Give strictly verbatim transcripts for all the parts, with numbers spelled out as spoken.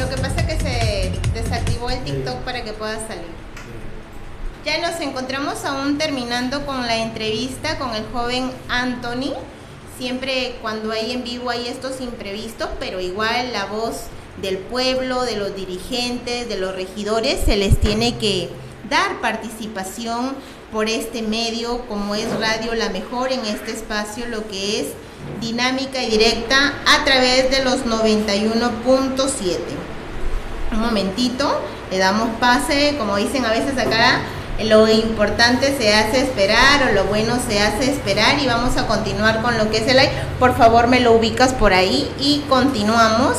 Lo que pasa es que se desactivó el TikTok para que pueda salir. Ya nos encontramos aún terminando con la entrevista con el joven Anthony. Siempre cuando hay en vivo hay estos imprevistos, pero igual la voz del pueblo, de los dirigentes, de los regidores, se les tiene que dar participación por este medio, como es Radio La Mejor, en este espacio, lo que es dinámica y directa a través de los noventa y uno punto siete. Un momentito, le damos pase, como dicen a veces acá, lo importante se hace esperar o lo bueno se hace esperar, y vamos a continuar con lo que es el live. Por favor, me lo ubicas por ahí y continuamos.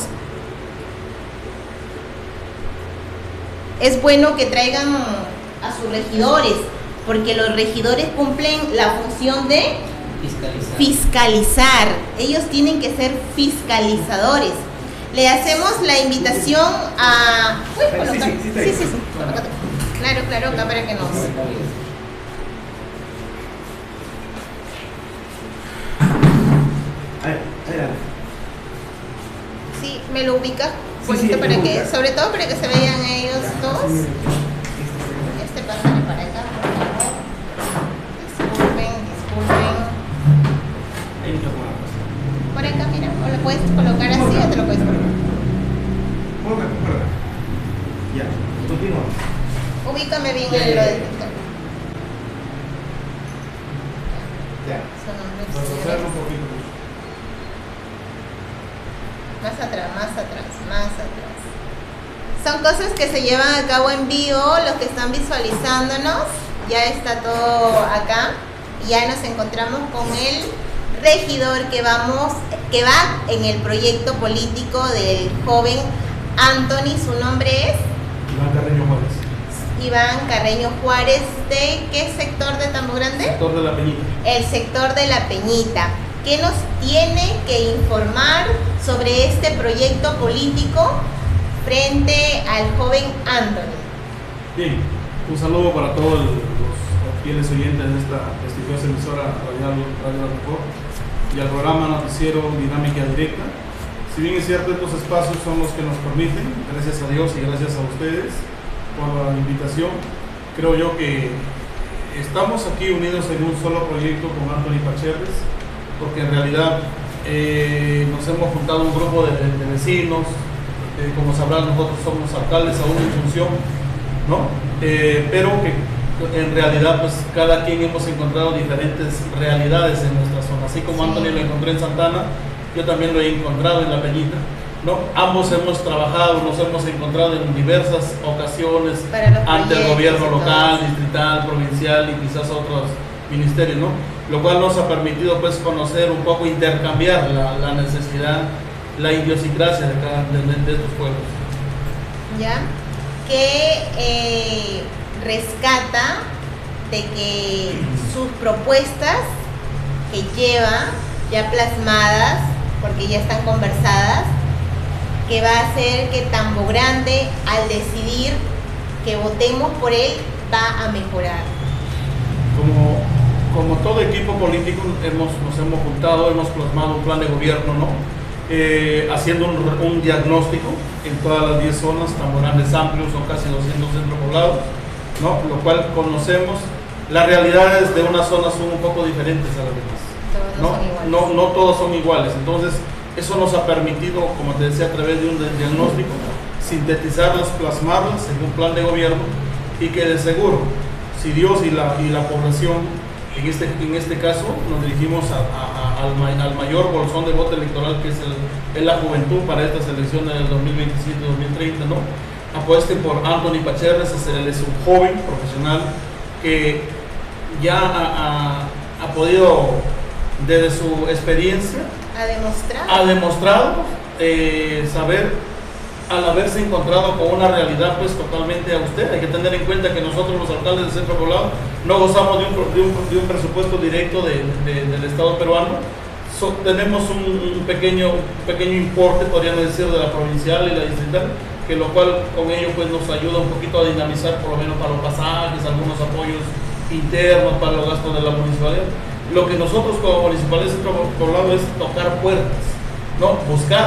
Es bueno que traigan a sus regidores, porque los regidores cumplen la función de fiscalizar. fiscalizar. Ellos tienen que ser fiscalizadores. Le hacemos la invitación a... Uy, colocar. Sí, sí, sí, sí, sí, sí. Claro, claro, acá para que nos... Sí, me lo ubica. Sí, sí, para que, sobre todo para que se vean ellos todos. Este pásale para acá, por favor. Disculpen, disculpen. Por acá, mira, o lo puedes colocar así o te lo puedes colocar. Ya, continúa. Ubícame bien en lo del TikTok. Ya. Son nombres. Un poquito. Más atrás, más atrás, más atrás. Son cosas que se llevan a cabo en vivo, los que están visualizándonos. Ya está todo acá. Y ya nos encontramos con el regidor que vamos, que va en el proyecto político del joven Anthony. Su nombre es Iván Carreño Juárez. Iván Carreño Juárez. ¿De qué sector de Tambo Grande? Sector de la Peñita. El sector de la Peñita. ¿Qué nos tiene que informar sobre este proyecto político frente al joven Anthony? Bien, un saludo para todos los fieles oyentes de esta prestigiosa emisora Radio, Radio La Mejor y al programa noticiero Dinámica Directa. Si bien es cierto, estos espacios son los que nos permiten, gracias a Dios y gracias a ustedes por la invitación, creo yo que estamos aquí unidos en un solo proyecto con Anthony Pacherres, porque en realidad eh, nos hemos juntado un grupo de, de vecinos, eh, como sabrán, nosotros somos alcaldes aún en función, ¿no? Eh, pero que en realidad pues cada quien hemos encontrado diferentes realidades en nuestra zona, así como Anthony lo encontré en Santana, yo también lo he encontrado en La Peñita, ¿no? Ambos hemos trabajado, nos hemos encontrado en diversas ocasiones ante el gobierno local, distrital, provincial y quizás otros ministerios, ¿no? Lo cual nos ha permitido pues conocer un poco, intercambiar la, la necesidad, la idiosincrasia de, cada, de, de estos pueblos. ¿Ya? Que eh, rescata de que sus propuestas que lleva ya plasmadas, porque ya están conversadas, que va a hacer que Tambo Grande, al decidir que votemos por él, va a mejorar. Como, como todo equipo político hemos, nos hemos juntado, hemos plasmado un plan de gobierno, ¿no? Eh, haciendo un, un diagnóstico en todas las diez zonas. Tambo Grande es amplio, son casi doscientos centros poblados, ¿no? Lo cual conocemos. Las realidades de una zona son un poco diferentes a las demás. Todos no, no, no todos son iguales, entonces eso nos ha permitido, como te decía, a través de un diagnóstico, sintetizarlas, plasmarlas en un plan de gobierno, y que de seguro, si Dios y la, y la población, en este, en este caso nos dirigimos a, a, a, al, al mayor bolsón de voto electoral, que es, el, es la juventud para estas elecciones del dos mil veintisiete dos mil treinta, ¿no? Apuesten por Anthony Pacherres. Él es un joven profesional que ya ha, ha, ha podido, desde su experiencia, ha demostrado, ha demostrado eh, saber, al haberse encontrado con una realidad pues totalmente austera. Hay que tener en cuenta que nosotros, los alcaldes del centro poblado, no gozamos de un, de un, de un presupuesto directo de, de, del Estado peruano. So, tenemos un, un pequeño, pequeño importe, podríamos decir, de la provincial y la distrital, que lo cual con ello pues nos ayuda un poquito a dinamizar, por lo menos para los pasajes, algunos apoyos internos para los gastos de la municipalidad. Lo que nosotros como municipalidad del centro poblado es tocar puertas, ¿no? Buscar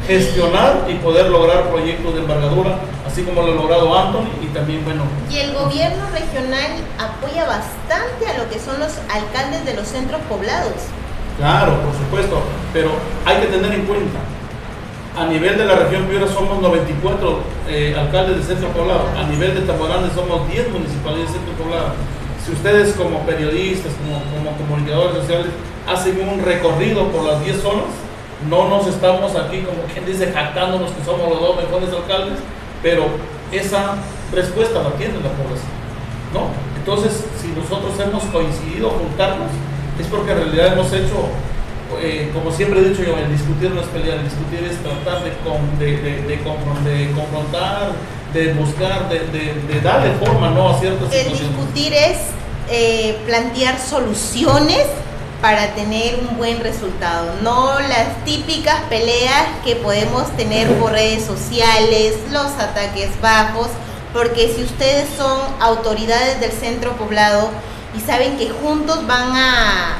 gestionar y poder lograr proyectos de envergadura, así como lo ha logrado Anthony y también, bueno. Y el gobierno regional apoya bastante a lo que son los alcaldes de los centros poblados. Claro, por supuesto, pero hay que tener en cuenta, a nivel de la región Piura somos noventa y cuatro eh, alcaldes de centro poblado, a nivel de Tambo Grande somos diez municipalidades de centro poblado. Si ustedes como periodistas, como, como comunicadores sociales, hacen un recorrido por las diez zonas, no nos estamos aquí, como quien dice, jactándonos que somos los dos mejores alcaldes, pero esa respuesta la tiene la población, ¿no? Entonces, si nosotros hemos coincidido, juntarnos, es porque en realidad hemos hecho, eh, como siempre he dicho yo, el discutir no es pelear, el discutir es tratar de, con, de, de, de, confron de confrontar, de buscar, de, de, de darle forma, ¿no?, a ciertas situaciones. El discutir es eh, plantear soluciones para tener un buen resultado, no las típicas peleas que podemos tener por redes sociales, los ataques bajos, porque si ustedes son autoridades del centro poblado y saben que juntos van a,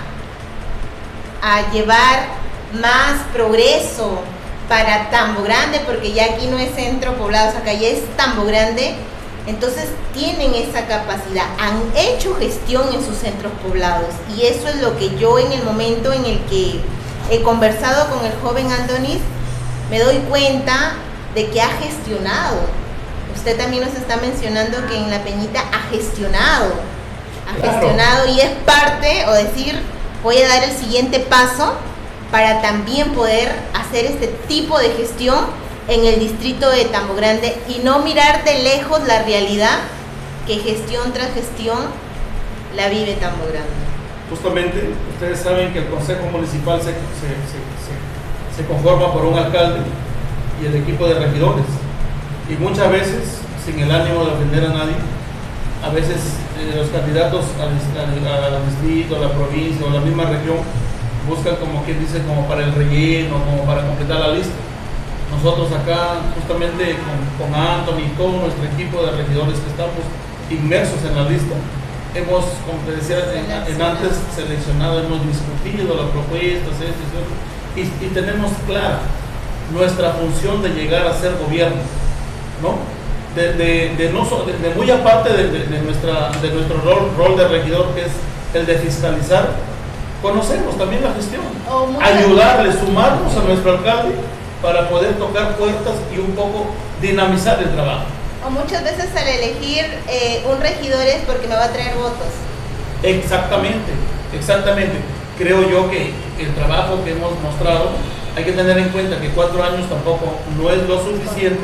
a llevar más progreso para Tambo Grande, porque ya aquí no es centro poblado, o sea, acá ya es Tambo Grande, entonces tienen esa capacidad, han hecho gestión en sus centros poblados, y eso es lo que yo, en el momento en el que he conversado con el joven Anthony, me doy cuenta de que ha gestionado. Usted también nos está mencionando que en La Peñita ha gestionado, ha claro. gestionado y es parte, o decir, voy a dar el siguiente paso para también poder hacer este tipo de gestión en el distrito de Tambo Grande y no mirar de lejos la realidad que gestión tras gestión la vive Tambo Grande. Justamente, ustedes saben que el Consejo Municipal se, se, se, se, se conforma por un alcalde y el equipo de regidores, y muchas veces, sin el ánimo de ofender a nadie, a veces eh, los candidatos al, al, al distrito, a la provincia o a la misma región buscan, como quien dice, como para el relleno, como para completar la lista. Nosotros acá, justamente con, con Anthony y todo nuestro equipo de regidores que estamos inmersos en la lista, hemos, como te decía en, en antes, seleccionado, hemos discutido las propuestas, esto, esto, y, y tenemos clara nuestra función de llegar a ser gobierno, ¿no? De, de, de, no de, de muy aparte de, de, de, nuestra, de nuestro rol, rol de regidor, que es el de fiscalizar, conocemos también la gestión, ayudarle, sumarnos a nuestro alcalde para poder tocar puertas y un poco dinamizar el trabajo. O muchas veces al elegir eh, un regidor es porque me va a traer votos. Exactamente, exactamente. Creo yo que el trabajo que hemos mostrado, hay que tener en cuenta que cuatro años tampoco no es lo suficiente,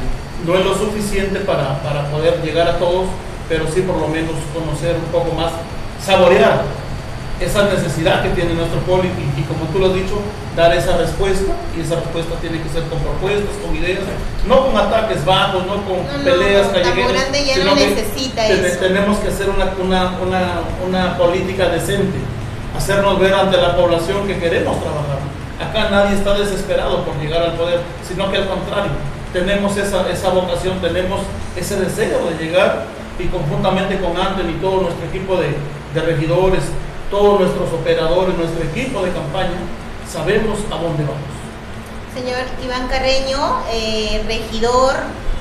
no es lo suficiente para, para poder llegar a todos, pero sí por lo menos conocer un poco más, saborear esa necesidad que tiene nuestro pueblo y, y como tú lo has dicho, dar esa respuesta, y esa respuesta tiene que ser con propuestas, con ideas, no con ataques bajos, no con no, peleas no, callejeras. Tambo Grande ya no necesita ten, eso. Tenemos que hacer una, una, una, una política decente, hacernos ver ante la población que queremos trabajar. Acá nadie está desesperado por llegar al poder, sino que al contrario, tenemos esa, esa vocación, tenemos ese deseo de llegar, y conjuntamente con Anthony y todo nuestro equipo de, de regidores, todos nuestros operadores, nuestro equipo de campaña, sabemos a dónde vamos. Señor Iván Carreño, eh, regidor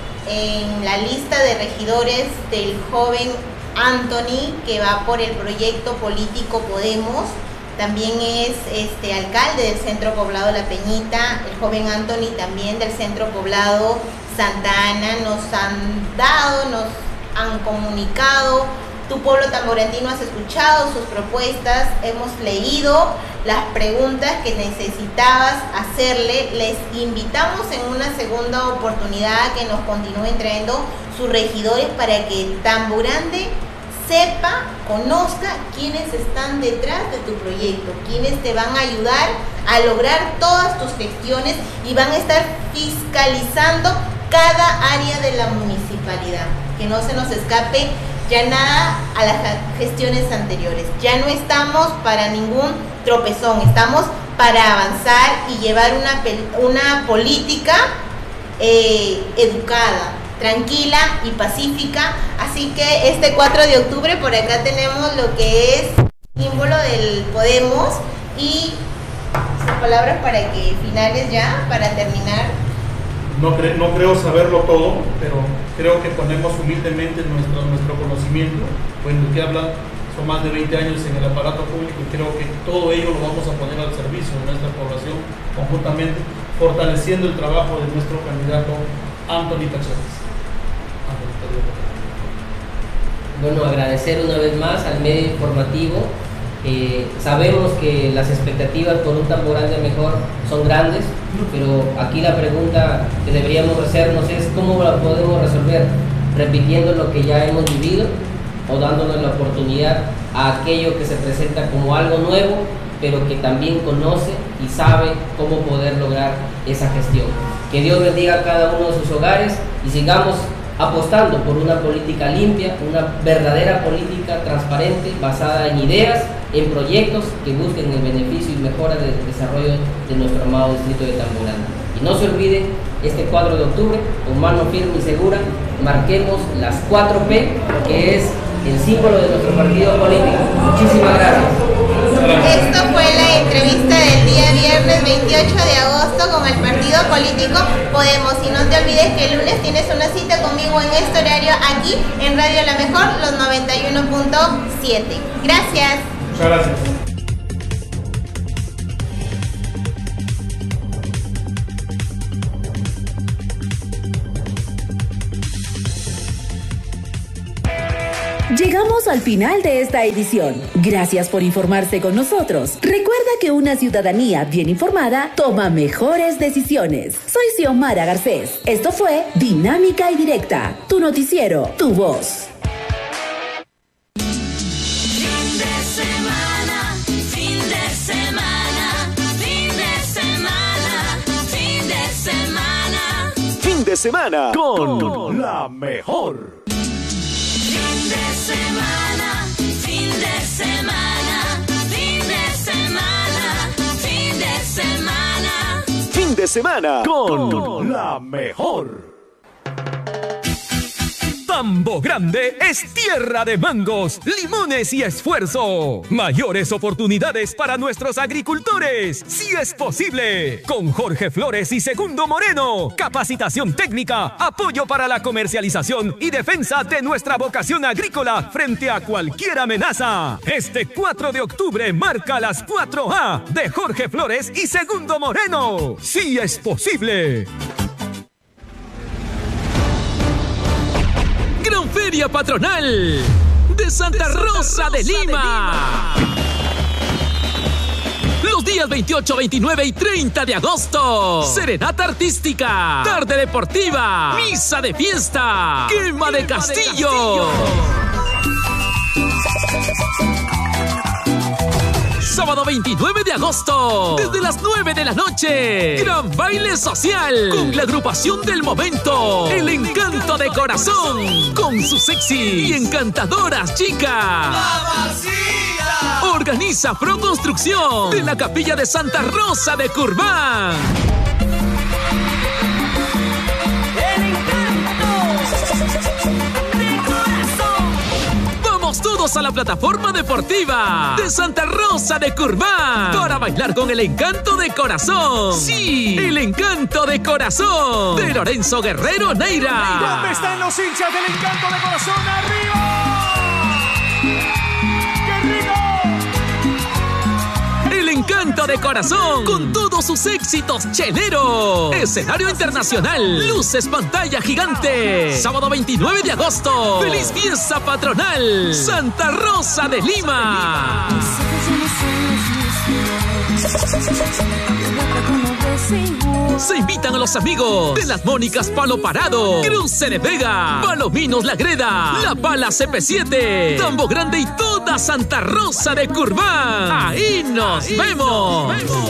en la lista de regidores del joven Anthony, que va por el proyecto político Podemos, también es este, alcalde del centro poblado La Peñita, el joven Anthony también del centro poblado Santa Ana. Nos han dado, nos han comunicado, tu pueblo tamborandino has escuchado sus propuestas, hemos leído las preguntas que necesitabas hacerle. Les invitamos en una segunda oportunidad a que nos continúen trayendo sus regidores para que Tambo Grande sepa, conozca quiénes están detrás de tu proyecto, quiénes te van a ayudar a lograr todas tus gestiones y van a estar fiscalizando cada área de la municipalidad. Que no se nos escape ya nada a las gestiones anteriores. Ya no estamos para ningún tropezón, estamos para avanzar y llevar una, una política eh, educada, tranquila y pacífica. Así que este cuatro de octubre por acá tenemos lo que es símbolo del Podemos y palabras para que finales ya, para terminar. No, cre no creo saberlo todo, pero creo que ponemos humildemente nuestro, nuestro conocimiento. Bueno, el que habla son más de veinte años en el aparato público y creo que todo ello lo vamos a poner al servicio de nuestra población conjuntamente, fortaleciendo el trabajo de nuestro candidato Anthony Pacheco. Bueno, agradecer una vez más al medio informativo. Eh, sabemos que las expectativas por un Tamboranda mejor son grandes, pero aquí la pregunta que deberíamos hacernos es cómo la podemos resolver, repitiendo lo que ya hemos vivido o dándonos la oportunidad a aquello que se presenta como algo nuevo, pero que también conoce y sabe cómo poder lograr esa gestión. Que Dios bendiga a cada uno de sus hogares y sigamos apostando por una política limpia, una verdadera política transparente, basada en ideas, en proyectos que busquen el beneficio y mejora del desarrollo de nuestro amado distrito de Tamboranda. Y no se olvide, este cuatro de octubre, con mano firme y segura, marquemos las cuatro P, que es el símbolo de nuestro partido político. Muchísimas gracias. Esto fue la entrevista del día viernes veintiocho de agosto con el partido político Podemos. Y no te olvides que el lunes tienes una cita conmigo en este horario aquí en Radio La Mejor, los noventa y uno punto siete. Gracias. Muchas gracias. Llegamos al final de esta edición. Gracias por informarse con nosotros. Recuerda que una ciudadanía bien informada toma mejores decisiones. Soy Xiomara Garcés. Esto fue Dinámica y Directa, tu noticiero, tu voz. Fin de semana, fin de semana, fin de semana, fin de semana. Fin de semana con La Mejor. Fin de semana, fin de semana, fin de semana, fin de semana. Fin de semana con La Mejor. Tambo Grande es tierra de mangos, limones y esfuerzo. Mayores oportunidades para nuestros agricultores, si es posible. Con Jorge Flores y Segundo Moreno. Capacitación técnica, apoyo para la comercialización y defensa de nuestra vocación agrícola frente a cualquier amenaza. Este cuatro de octubre marca las cuatro A de Jorge Flores y Segundo Moreno. Si es posible. Gran Feria Patronal de Santa Rosa de Lima. Los días veintiocho, veintinueve y treinta de agosto. Serenata artística, tarde deportiva, misa de fiesta, quema de castillo. Sábado veintinueve de agosto, desde las nueve de la noche, gran baile social con la agrupación del momento, El Encanto de Corazón, con su sexy y encantadoras chicas. Organiza Pro Construcción de la Capilla de Santa Rosa de Curván. El Encanto de Corazón. Vamos todos a la plataforma deportiva de Santa Rosa de Curván para bailar con El Encanto de Corazón. Sí, El Encanto de Corazón de Lorenzo Guerrero Neira. ¿Dónde están los hinchas del Encanto de Corazón? ¡Arriba! El Encanto de Corazón, con todos sus éxitos cheleros. Escenario internacional, luces, pantalla gigante. Sábado veintinueve de agosto. ¡Feliz fiesta patronal! Santa Rosa de Lima. Se invitan a los amigos de las Mónicas Palo Parado, Cruce de Vega, Palominos La Greda, La Pala C P siete, Tambo Grande y toda Santa Rosa de Curván. Ahí nos vemos.